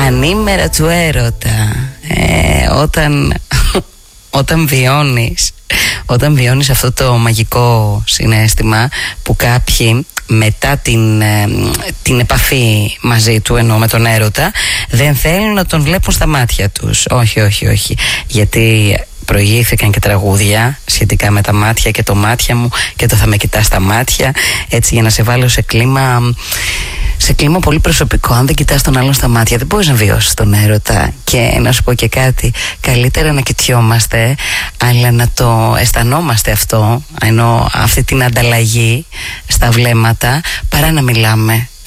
ανήμερα του έρωτα. Όταν βιώνεις αυτό το μαγικό συναίσθημα που κάποιοι μετά την επαφή μαζί του, εννοώ με τον έρωτα, δεν θέλουν να τον βλέπουν στα μάτια τους. Όχι, γιατί προηγήθηκαν και τραγούδια σχετικά με τα μάτια και το μάτια μου και το θα με κοιτάς στα μάτια, έτσι, για να σε βάλω σε κλίμα πολύ προσωπικό. Αν δεν κοιτάς τον άλλον στα μάτια, δεν μπορείς να βιώσεις τον έρωτα. Και να σου πω και κάτι, καλύτερα να κοιτιόμαστε, αλλά να το αισθανόμαστε αυτό, ενώ αυτή την ανταλλαγή στα βλέμματα, παρά να μιλάμε